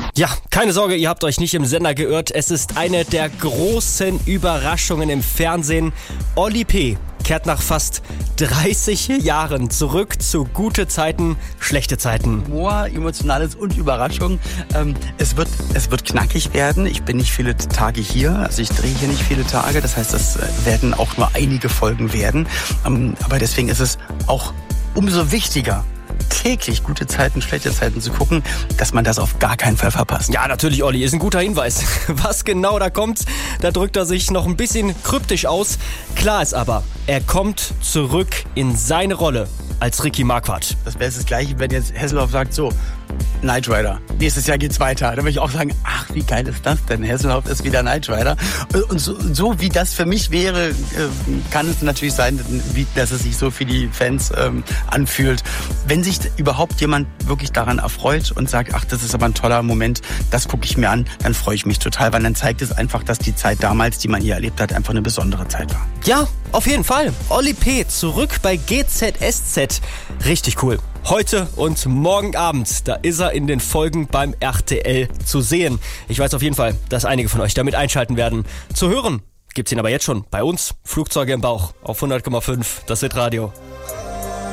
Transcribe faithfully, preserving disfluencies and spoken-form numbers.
Ja, keine Sorge, ihr habt euch nicht im Sender geirrt. Es ist eine der großen Überraschungen im Fernsehen. Oli P. kehrt nach fast dreißig Jahren zurück zu gute Zeiten, schlechte Zeiten. Humor, Emotionales und Überraschung. Ähm, es wird, es wird knackig werden. Ich bin nicht viele Tage hier, also ich drehe hier nicht viele Tage. Das heißt, es werden auch nur einige Folgen werden. Ähm, aber deswegen ist es auch umso wichtiger, täglich gute Zeiten, schlechte Zeiten zu gucken, dass man das auf gar keinen Fall verpasst. Ja, natürlich, Olli, ist ein guter Hinweis. Was genau da kommt, da drückt er sich noch ein bisschen kryptisch aus. Klar ist aber, er kommt zurück in seine Rolle als Ricky Marquardt. Das wäre das Gleiche, wenn jetzt Hasselhoff sagt, so, Knight Rider, nächstes Jahr geht's weiter. Da würde ich auch sagen, ach, wie geil ist das denn? Hasselhoff ist wieder Knight Rider. Und so, so wie das für mich wäre, kann es natürlich sein, dass es sich so für die Fans ähm, anfühlt. Wenn sich überhaupt jemand wirklich daran erfreut und sagt, ach, das ist aber ein toller Moment, das gucke ich mir an, dann freue ich mich total, weil dann zeigt es einfach, dass die Zeit damals, die man hier erlebt hat, einfach eine besondere Zeit war. Ja, auf jeden Fall. Oli P. zurück bei G Z S Z. Richtig cool. Heute und morgen Abend, da ist er in den Folgen beim R T L zu sehen. Ich weiß auf jeden Fall, dass einige von euch damit einschalten werden. Zu hören gibt's ihn aber jetzt schon bei uns, Flugzeuge im Bauch, auf hundert Komma fünf, das Hitradio.